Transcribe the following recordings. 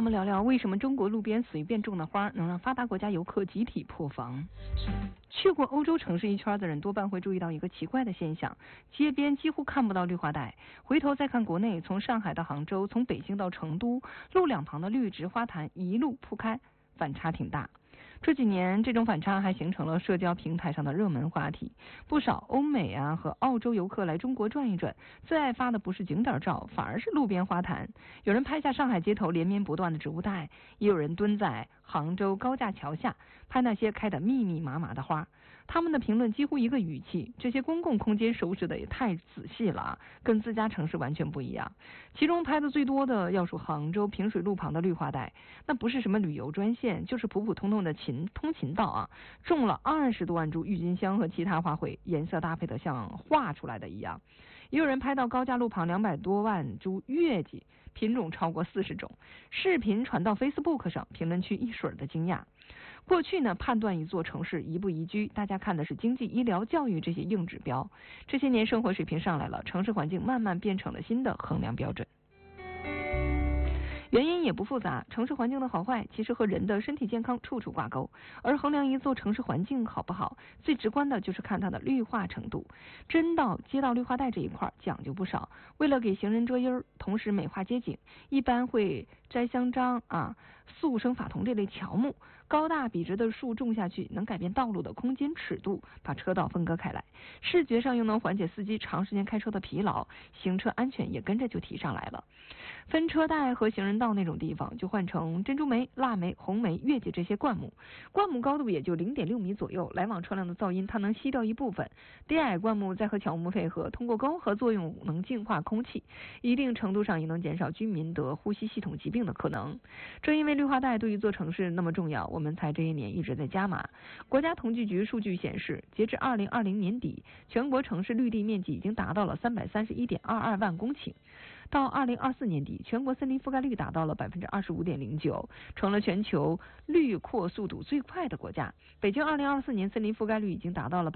们聊聊为什么中国路边随便种的花能让发达国家游客集体破防。去过欧洲城市一圈的人多半会注意到一个奇怪的现象，街边几乎看不到绿化带。回头再看国内，从上海到杭州，从北京到成都，路两旁的绿植花坛一路铺开，反差挺大。这几年，这种反差还形成了社交平台上的热门话题。不少欧美和澳洲游客来中国转一转，最爱发的不是景点照，反而是路边花坛。有人拍下上海街头连绵不断的植物带，也有人蹲在杭州高架桥下拍那些开得密密麻麻的花。他们的评论几乎一个语气：这些公共空间收拾的也太仔细了，跟自家城市完全不一样。其中拍的最多的要数杭州平水路旁的绿化带，那不是什么旅游专线，就是普普通通的通勤道种了20多万株郁金香和其他花卉，颜色搭配的像画出来的一样。也有人拍到高架路旁200多万株月季，品种超过40种，视频传到 Facebook 上，评论区一水的惊讶。过去呢，判断一座城市宜不宜居，大家看的是经济、医疗、教育这些硬指标。这些年生活水平上来了，城市环境慢慢变成了新的衡量标准。原因也不复杂，城市环境的好坏其实和人的身体健康处处挂钩，而衡量一座城市环境好不好，最直观的就是看它的绿化程度。真到街道绿化带这一块讲究不少，为了给行人遮阴，同时美化街景，一般会摘香樟、速生法桐这类乔木，高大笔直的树种下去，能改变道路的空间尺度，把车道分割开来，视觉上又能缓解司机长时间开车的疲劳，行车安全也跟着就提上来了。分车带和行人道那种地方就换成珍珠梅、腊梅、红梅、月季这些灌木，灌木高度也就0.6米左右，来往车辆的噪音它能吸掉一部分。低矮灌木再和乔木配合，通过光合作用能净化空气，一定程度上也能减少居民得呼吸系统疾病的可能。正因为绿化带对一座城市那么重要，我们才这些年一直在加码。国家统计局数据显示，截至2020年底，全国城市绿地面积已经达到了331.22万公顷。到2024年底，全国森林覆盖率达到了25.09%，成了全球绿扩速度最快的国家。北京2024年森林覆盖率已经达到了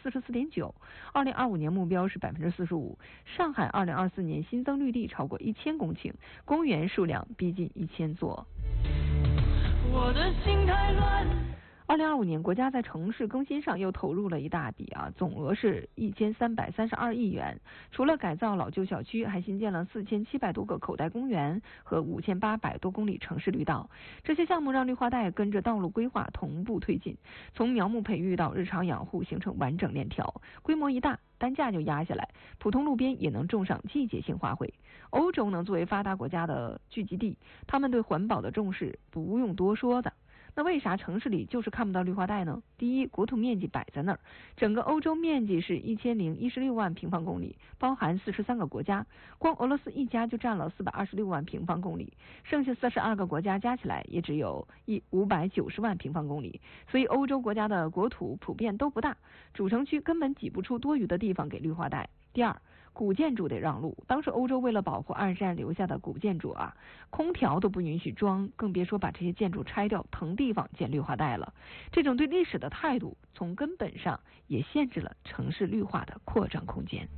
44.9%，2025年目标是45%。上海2024年新增绿地超过1000公顷，公园数量逼近1000座。我的心太乱。2025年，国家在城市更新上又投入了一大笔总额是1332亿元。除了改造老旧小区，还新建了4700多个口袋公园和5800多公里城市绿道。这些项目让绿化带跟着道路规划同步推进，从苗木培育到日常养护，形成完整链条。规模一大，单价就压下来，普通路边也能种上季节性花卉。欧洲呢，作为发达国家的聚集地，他们对环保的重视不用多说的。那为啥城市里就是看不到绿化带呢？第一，国土面积摆在那儿，整个欧洲面积是1016万平方公里，包含43个国家，光俄罗斯一家就占了426万平方公里，剩下42个国家加起来也只有590万平方公里，所以欧洲国家的国土普遍都不大，主城区根本挤不出多余的地方给绿化带。第二，古建筑得让路。当时欧洲为了保护二战留下的古建筑空调都不允许装，更别说把这些建筑拆掉腾地方建绿化带了。这种对历史的态度，从根本上也限制了城市绿化的扩张空间。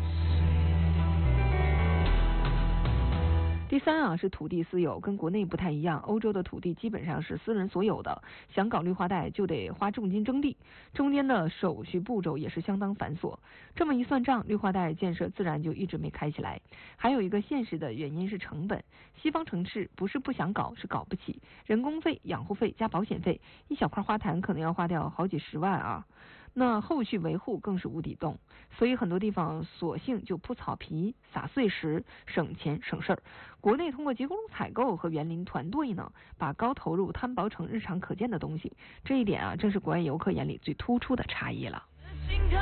第三是土地私有，跟国内不太一样，欧洲的土地基本上是私人所有的，想搞绿化带就得花重金征地，中间的手续步骤也是相当繁琐。这么一算账，绿化带建设自然就一直没开起来。还有一个现实的原因是成本，西方城市不是不想搞，是搞不起，人工费、养护费加保险费，一小块花坛可能要花掉好几十万那后续维护更是无底洞，所以很多地方索性就铺草皮、撒碎石，省钱省事儿。国内通过结构路采购和园林团队呢，把高投入摊薄成日常可见的东西，这一点正是国外游客眼里最突出的差异了。